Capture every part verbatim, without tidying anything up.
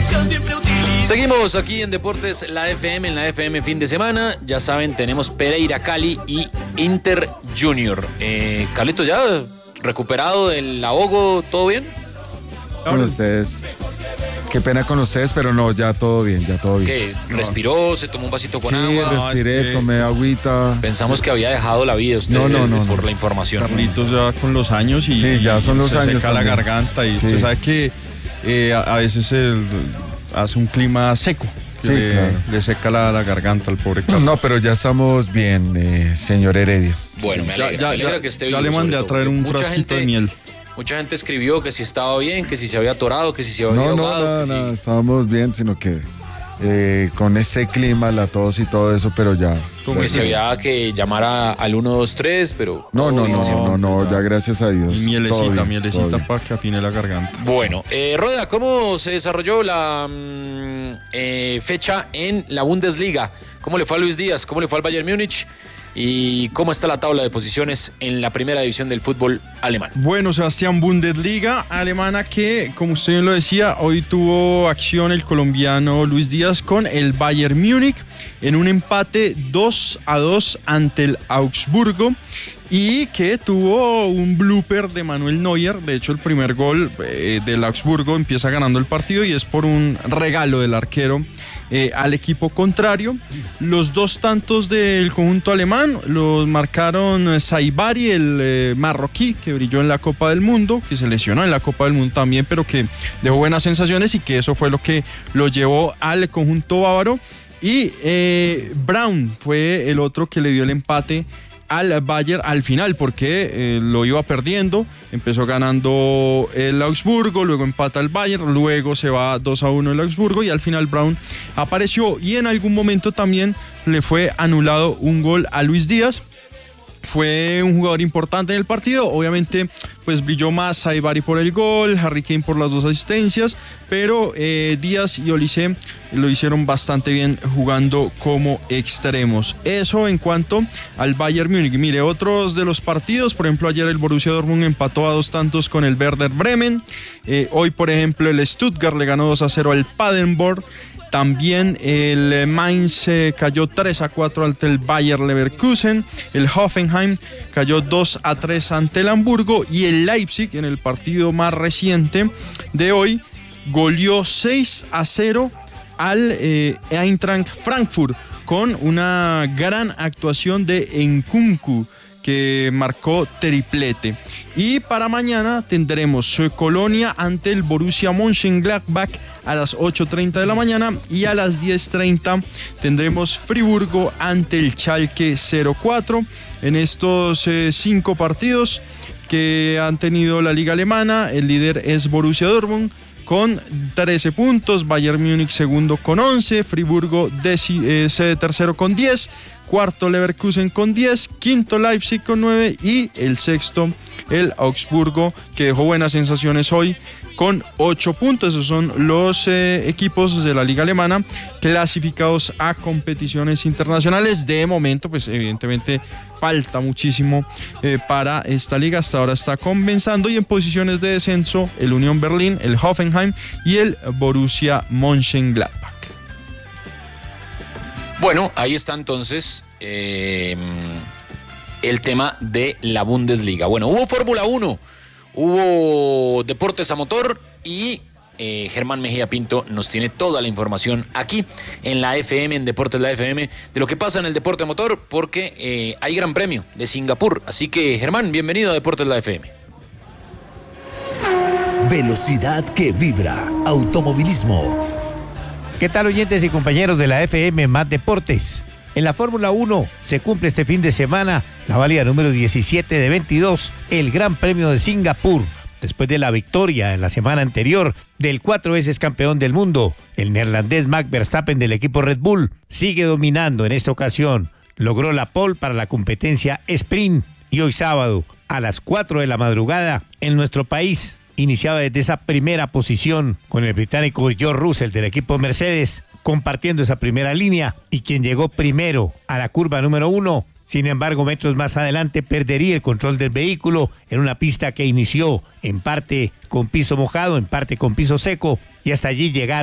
Seguimos aquí en Deportes, la F M, en la F M fin de semana. Ya saben, tenemos Pereira Cali y Inter Junior. Eh, Carlito, ¿ya recuperado del ahogo? ¿Todo bien? Con ustedes. Qué pena con ustedes, pero no, ya todo bien, ya todo bien. ¿Qué? ¿Respiró? ¿Se tomó un vasito con sí, agua? Sí, respiré, no, es que... tomé agüita. Pensamos que había dejado la vida usted no, no, no, por no. la información. Carlitos ya con los años y, sí, ya son los se años seca la también. garganta y sí. usted sabe que eh, a, a veces el, hace un clima seco. Que sí, le, claro. le seca la, la garganta al pobre Carlos. No, pero ya estamos bien, eh, señor Heredia. Bueno, me alegra, ya, ya, me alegra ya, que esté ya vivo. Ya le mandé a traer un mucha frasquito gente, de miel. Mucha gente escribió que si estaba bien, que si se había atorado, que si se había no, ahogado. No, nada, que nada, si... estábamos bien, sino que eh, con este clima, la tos y todo eso, pero ya. Como que se había que llamar a, al uno dos tres, pero... No, no, no, no, no, no, ya gracias a Dios. Y mielecita, bien, mielecita para que afine la garganta. Bueno, eh, Roda, ¿cómo se desarrolló la mm, eh, fecha en la Bundesliga? ¿Cómo le fue a Luis Díaz? ¿Cómo le fue al Bayern Múnich? ¿Y cómo está la tabla de posiciones en la primera división del fútbol alemán? Bueno, Sebastián, Bundesliga alemana que, como usted bien lo decía, hoy tuvo acción el colombiano Luis Díaz con el Bayern Múnich en un empate dos a dos ante el Augsburgo y que tuvo un blooper de Manuel Neuer. De hecho, el primer gol eh, del Augsburgo empieza ganando el partido y es por un regalo del arquero Eh, al equipo contrario. Los dos tantos del conjunto alemán los marcaron Saibari, el eh, marroquí que brilló en la Copa del Mundo, que se lesionó en la Copa del Mundo también, pero que dejó buenas sensaciones y que eso fue lo que lo llevó al conjunto bávaro. Y eh, Braun fue el otro que le dio el empate al Bayern al final, porque eh, lo iba perdiendo, empezó ganando el Augsburgo, luego empata el Bayern, luego se va dos a uno el Augsburgo y al final Braun apareció y en algún momento también le fue anulado un gol a Luis Díaz. Fue un jugador importante en el partido, obviamente pues brilló más Saibari por el gol, Harry Kane por las dos asistencias, pero eh, Díaz y Olise lo hicieron bastante bien jugando como extremos. Eso en cuanto al Bayern Múnich. Mire, otros de los partidos, por ejemplo ayer el Borussia Dortmund empató a dos tantos con el Werder Bremen, eh, hoy por ejemplo el Stuttgart le ganó dos a cero al Paderborn. También el Mainz eh, cayó tres a cuatro ante el Bayer Leverkusen, el Hoffenheim cayó dos a tres ante el Hamburgo y el Leipzig en el partido más reciente de hoy goleó seis a cero al eh, Eintracht Frankfurt con una gran actuación de Nkunku, que marcó triplete. Y para mañana tendremos Colonia ante el Borussia Mönchengladbach a las ocho treinta de la mañana y a las diez treinta tendremos Friburgo ante el Schalke cero cuatro. En estos eh, cinco partidos que han tenido la liga alemana, el líder es Borussia Dortmund con trece puntos, Bayern Múnich segundo con once, Friburgo deci, eh, tercero con diez, cuarto Leverkusen con diez, quinto Leipzig con nueve y el sexto el Augsburgo, que dejó buenas sensaciones hoy con ocho puntos. Esos son los eh, equipos de la liga alemana clasificados a competiciones internacionales. De momento, pues evidentemente falta muchísimo eh, para esta liga. Hasta ahora está comenzando y en posiciones de descenso el Unión Berlín, el Hoffenheim y el Borussia Mönchengladbach. Bueno, ahí está entonces eh, el tema de la Bundesliga. Bueno, hubo Fórmula uno, hubo deportes a motor y eh, Germán Mejía Pinto nos tiene toda la información aquí en la F M, en Deportes La F M, de lo que pasa en el deporte a motor, porque eh, hay gran premio de Singapur. Así que, Germán, bienvenido a Deportes La F M. Velocidad que vibra. Automovilismo. ¿Qué tal, oyentes y compañeros de la F M Más Deportes? En la Fórmula uno se cumple este fin de semana la válida número diecisiete de veintidós, el Gran Premio de Singapur. Después de la victoria en la semana anterior del cuatro veces campeón del mundo, el neerlandés Max Verstappen del equipo Red Bull sigue dominando en esta ocasión. Logró la pole para la competencia sprint y hoy sábado a las cuatro de la madrugada en nuestro país iniciaba desde esa primera posición con el británico George Russell del equipo Mercedes, compartiendo esa primera línea, y quien llegó primero a la curva número uno, sin embargo metros más adelante perdería el control del vehículo en una pista que inició en parte con piso mojado, en parte con piso seco, y hasta allí llegaron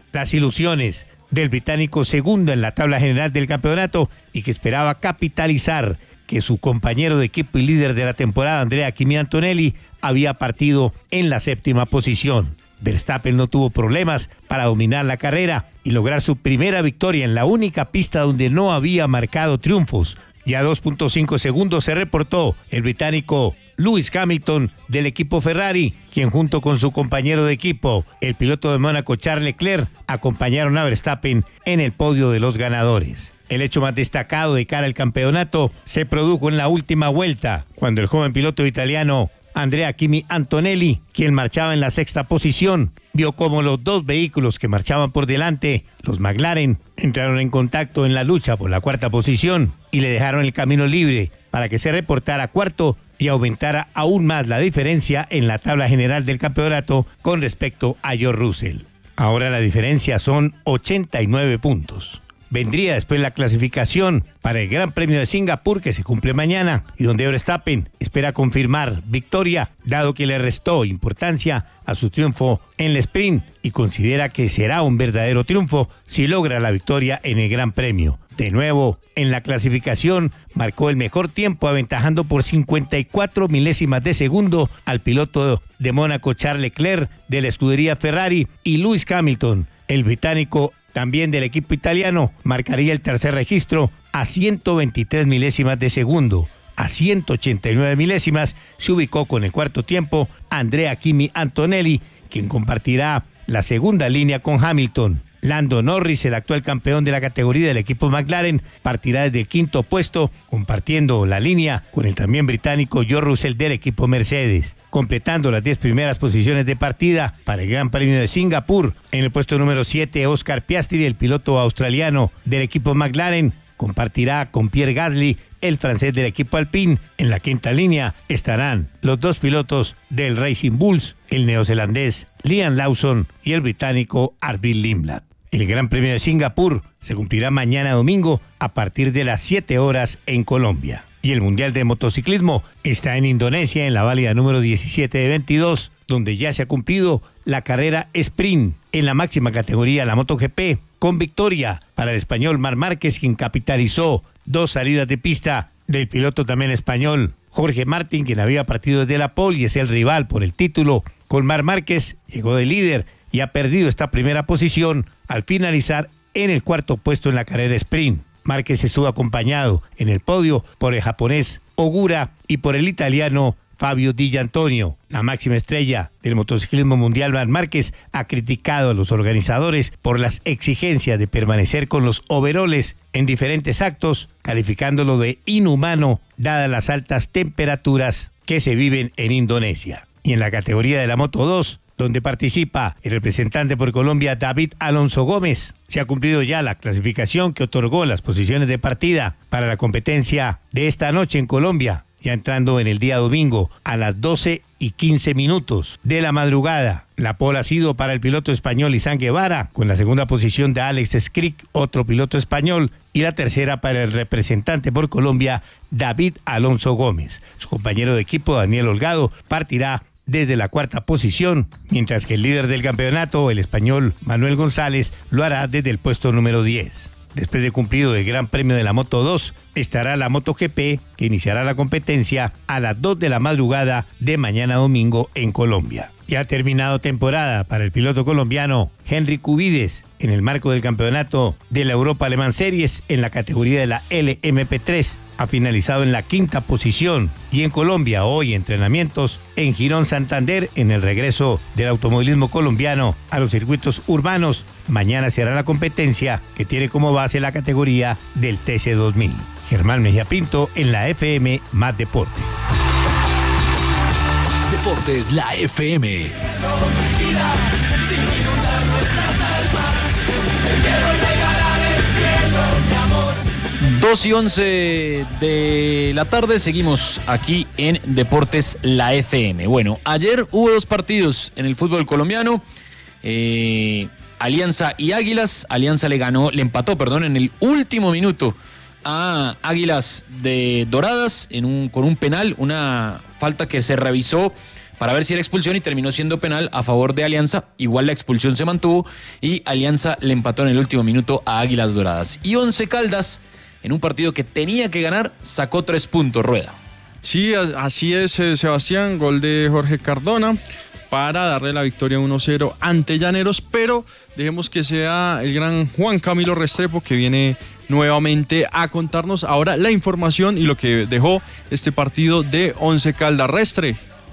las ilusiones del británico segundo en la tabla general del campeonato y que esperaba capitalizar que su compañero de equipo y líder de la temporada, Andrea Kimi Antonelli, había partido en la séptima posición. Verstappen no tuvo problemas para dominar la carrera y lograr su primera victoria en la única pista donde no había marcado triunfos. Y a dos punto cinco segundos se reportó el británico Lewis Hamilton del equipo Ferrari, quien junto con su compañero de equipo, el piloto de Mónaco Charles Leclerc, acompañaron a Verstappen en el podio de los ganadores. El hecho más destacado de cara al campeonato se produjo en la última vuelta, cuando el joven piloto italiano Andrea Kimi Antonelli, quien marchaba en la sexta posición, vio cómo los dos vehículos que marchaban por delante, los McLaren, entraron en contacto en la lucha por la cuarta posición y le dejaron el camino libre para que se reportara cuarto y aumentara aún más la diferencia en la tabla general del campeonato con respecto a George Russell. Ahora la diferencia son ochenta y nueve puntos. Vendría después la clasificación para el Gran Premio de Singapur, que se cumple mañana, y donde Verstappen espera confirmar victoria, dado que le restó importancia a su triunfo en el sprint y considera que será un verdadero triunfo si logra la victoria en el Gran Premio. De nuevo, en la clasificación, marcó el mejor tiempo, aventajando por cincuenta y cuatro milésimas de segundo al piloto de Mónaco Charles Leclerc de la escudería Ferrari, y Lewis Hamilton, el británico también del equipo italiano, marcaría el tercer registro a ciento veintitrés milésimas de segundo. A ciento ochenta y nueve milésimas se ubicó con el cuarto tiempo Andrea Kimi Antonelli, quien compartirá la segunda línea con Hamilton. Lando Norris, el actual campeón de la categoría del equipo McLaren, partirá desde el quinto puesto, compartiendo la línea con el también británico George Russell del equipo Mercedes. Completando las diez primeras posiciones de partida para el Gran Premio de Singapur, en el puesto número siete, Oscar Piastri, el piloto australiano del equipo McLaren, compartirá con Pierre Gasly, el francés del equipo Alpine. En la quinta línea estarán los dos pilotos del Racing Bulls, el neozelandés Liam Lawson y el británico Arvid Lindblad. El Gran Premio de Singapur se cumplirá mañana domingo a partir de las siete horas en Colombia. Y el Mundial de Motociclismo está en Indonesia, en la válida número diecisiete de veintidós, donde ya se ha cumplido la carrera sprint en la máxima categoría, la MotoGP, con victoria para el español Marc Márquez, quien capitalizó dos salidas de pista del piloto también español Jorge Martín, quien había partido desde la pole y es el rival por el título. Con Marc Márquez llegó de líder y ha perdido esta primera posición al finalizar en el cuarto puesto en la carrera sprint. Márquez estuvo acompañado en el podio por el japonés Ogura y por el italiano Fabio Di Giannantonio. La máxima estrella del motociclismo mundial, Marc Márquez, ha criticado a los organizadores por las exigencias de permanecer con los overoles en diferentes actos, calificándolo de inhumano dadas las altas temperaturas que se viven en Indonesia. Y en la categoría de la Moto dos, donde participa el representante por Colombia David Alonso Gómez, se ha cumplido ya la clasificación que otorgó las posiciones de partida para la competencia de esta noche en Colombia, ya entrando en el día domingo a las doce y quince minutos de la madrugada. La pole ha sido para el piloto español Izan Guevara, con la segunda posición de Alex Scrick, otro piloto español, y la tercera para el representante por Colombia David Alonso Gómez. Su compañero de equipo Daniel Holgado partirá desde la cuarta posición, mientras que el líder del campeonato, el español Manuel González, lo hará desde el puesto número diez. Después de cumplido el Gran Premio de la Moto dos, estará la MotoGP, que iniciará la competencia a las dos de la madrugada de mañana domingo en Colombia. Ya ha terminado temporada para el piloto colombiano Henry Cubides en el marco del campeonato de la Europa Alemán Series en la categoría de la L M P tres. Ha finalizado en la quinta posición. Y en Colombia hoy entrenamientos en Girón Santander en el regreso del automovilismo colombiano a los circuitos urbanos. Mañana será la competencia que tiene como base la categoría del T C dos mil. Germán Mejía Pinto en la F M Más Deportes. Deportes, la F M. dos y once de la tarde, seguimos aquí en Deportes, la F M. Bueno, ayer hubo dos partidos en el fútbol colombiano. Eh, Alianza y Águilas. Alianza le ganó, le empató, perdón, en el último minuto a Águilas de Doradas en un, con un penal, una falta que se revisó para ver si era expulsión y terminó siendo penal a favor de Alianza. Igual la expulsión se mantuvo y Alianza le empató en el último minuto a Águilas Doradas. Y Once Caldas, en un partido que tenía que ganar, sacó tres puntos, Rueda. Sí, así es, Sebastián, gol de Jorge Cardona para darle la victoria uno cero ante Llaneros, pero dejemos que sea el gran Juan Camilo Restrepo que viene nuevamente a contarnos ahora la información y lo que dejó este partido de Once Caldas. Restre.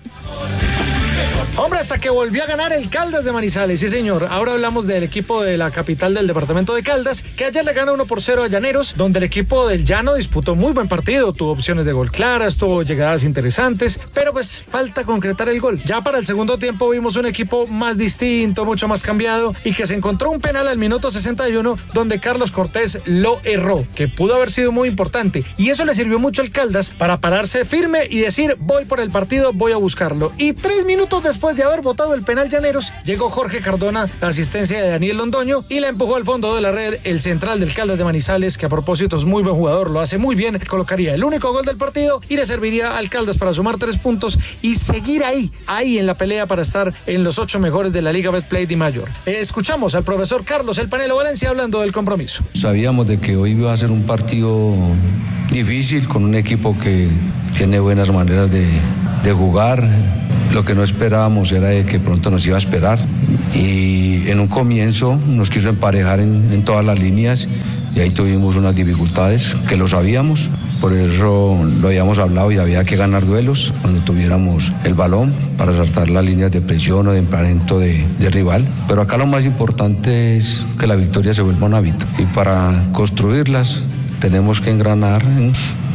Hombre, hasta que volvió a ganar el Caldas de Manizales, sí señor. Ahora hablamos del equipo de la capital del departamento de Caldas, que ayer le gana uno por cero a Llaneros, donde el equipo del Llano disputó muy buen partido, tuvo opciones de gol claras, tuvo llegadas interesantes, pero pues falta concretar el gol. Ya para el segundo tiempo vimos un equipo más distinto, mucho más cambiado, y que se encontró un penal al minuto sesenta y uno, donde Carlos Cortés lo erró, que pudo haber sido muy importante, y eso le sirvió mucho al Caldas para pararse firme y decir, voy por el partido, voy a buscarlo. Y tres minutos después de haber votado el penal Llaneros, llegó Jorge Cardona, la asistencia de Daniel Londoño, y la empujó al fondo de la red el central del Caldas de Manizales, que a propósito es muy buen jugador, lo hace muy bien, colocaría el único gol del partido y le serviría al Caldas para sumar tres puntos y seguir ahí, ahí en la pelea para estar en los ocho mejores de la Liga Betplay de Mayor. Eh, escuchamos al profesor Carlos El Panelo Valencia hablando del compromiso. Sabíamos de que hoy iba a ser un partido difícil con un equipo que tiene buenas maneras de, de jugar. Lo que no esperábamos era de que pronto nos iba a esperar y en un comienzo nos quiso emparejar en, en todas las líneas y ahí tuvimos unas dificultades que lo sabíamos, por eso lo habíamos hablado y había que ganar duelos cuando tuviéramos el balón para saltar las líneas de presión o de emparejamiento de, de rival, pero acá lo más importante es que la victoria se vuelva un hábito y para construirlas tenemos que engranar en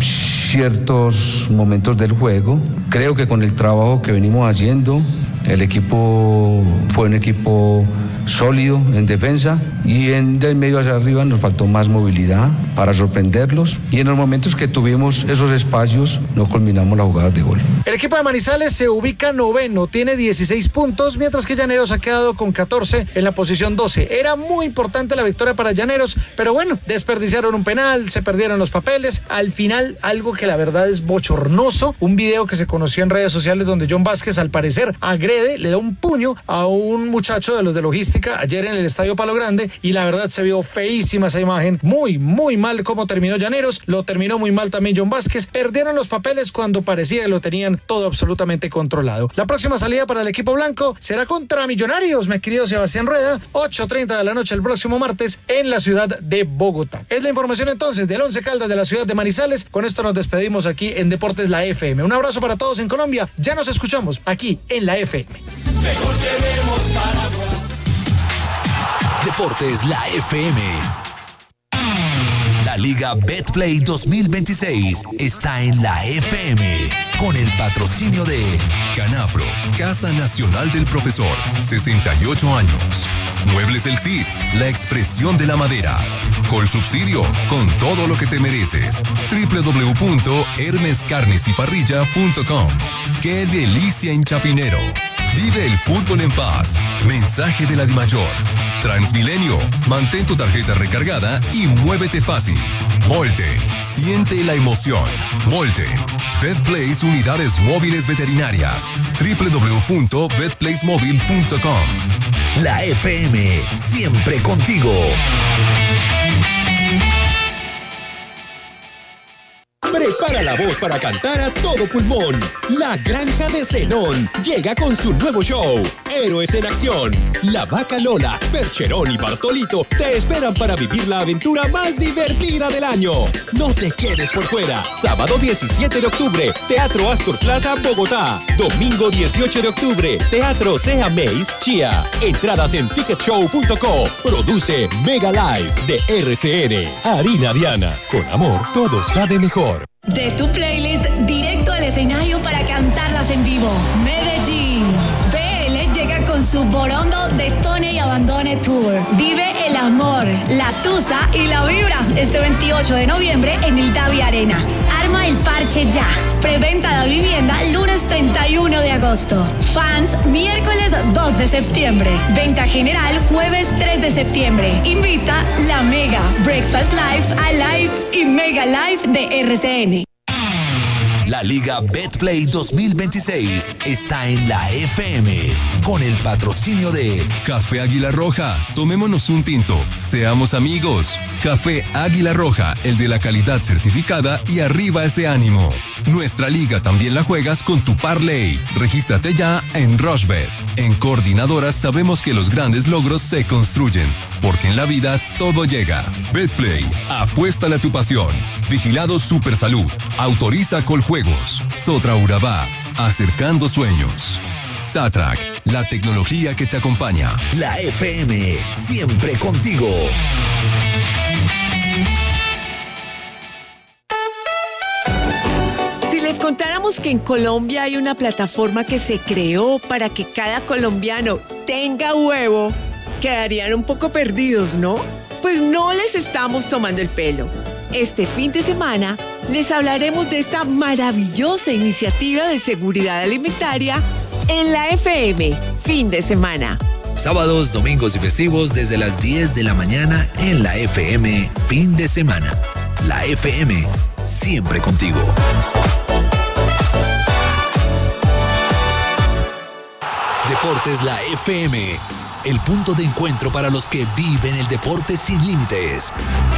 ciertos momentos del juego. Creo que con el trabajo que venimos haciendo, el equipo fue un equipo sólido en defensa y en del medio hacia arriba nos faltó más movilidad para sorprenderlos y en los momentos que tuvimos esos espacios no culminamos las jugadas de gol. El equipo de Manizales se ubica noveno, tiene dieciséis puntos, mientras que Llaneros ha quedado con catorce en la posición doce. Era muy importante la victoria para Llaneros, pero bueno, desperdiciaron un penal, se perdieron los papeles. Al final, algo que la verdad es bochornoso, un video que se conoció en redes sociales donde John Vázquez al parecer agrede, le da un puño a un muchacho de los de logística ayer en el Estadio Palo Grande y la verdad se vio feísima esa imagen, muy, muy mal cómo terminó Llaneros, lo terminó muy mal también John Vázquez, perdieron los papeles cuando parecía que lo tenían todo absolutamente controlado. La próxima salida para el equipo blanco será contra Millonarios, mi querido Sebastián Rueda, ocho treinta de la noche el próximo martes en la ciudad de Bogotá. Es la información entonces del Once Caldas de la ciudad de Manizales. Con esto nos despedimos aquí en Deportes La F M. Un abrazo para todos en Colombia, ya nos escuchamos aquí en La F M. Mejor llevemos Paraguay. Deportes La F M. La Liga Betplay dos mil veintiséis está en la F M con el patrocinio de Canapro, Casa Nacional del Profesor, sesenta y ocho años. Muebles El Cid, la expresión de la madera. Colsubsidio, con todo lo que te mereces. doble u doble u doble u punto hermes carnes y parrilla punto com. ¡Qué delicia en Chapinero! Vive el fútbol en paz. Mensaje de la Dimayor. Transmilenio, mantén tu tarjeta recargada y muévete fácil. Molten, siente la emoción. Molten, VetPlace Unidades Móviles Veterinarias. doble u doble u doble u punto vet place móvil punto com. La F M, siempre contigo. Prepara la voz para cantar a todo pulmón. La Granja de Zenón llega con su nuevo show, Héroes en Acción. La Vaca Lola, Percherón y Bartolito te esperan para vivir la aventura más divertida del año. No te quedes por fuera. Sábado diecisiete de octubre, Teatro Astor Plaza, Bogotá. Domingo dieciocho de octubre, Teatro Sea Maze, Chía. Entradas en ticket show punto co. Produce Mega Live de R C N. Harina Diana. Con amor, todo sabe mejor. De tu playlist directo al escenario para cantarlas en vivo. Medellín. B L llega con su Borondo Detone y Abandone Tour. Vive el amor, la tusa y la vibra este veintiocho de noviembre en el Davi Arena. Arma el parche ya. Preventa de vivienda lunes treinta y uno de agosto. Fans miércoles dos de septiembre. Venta general jueves tres de septiembre. Invita La Mega, Breakfast Live, Alive y Mega Live de R C N. La Liga Betplay dos mil veintiséis está en la F M con el patrocinio de Café Águila Roja. Tomémonos un tinto. Seamos amigos. Café Águila Roja, el de la calidad certificada y arriba ese ánimo. Nuestra liga también la juegas con tu parlay. Regístrate ya en Rushbet. En Coordinadoras sabemos que los grandes logros se construyen, porque en la vida todo llega. Betplay, apuéstale a tu pasión. Vigilado Supersalud. Autoriza Coljuegos. Sotra Urabá, acercando sueños. Satrac, la tecnología que te acompaña. la F M, siempre contigo. Si les contáramos que en Colombia hay una plataforma que se creó para que cada colombiano tenga huevo, quedarían un poco perdidos, ¿no? Pues no les estamos tomando el pelo. Este fin de semana les hablaremos de esta maravillosa iniciativa de seguridad alimentaria en la F M, fin de semana. Sábados, domingos y festivos desde las diez de la mañana en la F M, fin de semana. La F M, siempre contigo. Deportes La F M, el punto de encuentro para los que viven el deporte sin límites.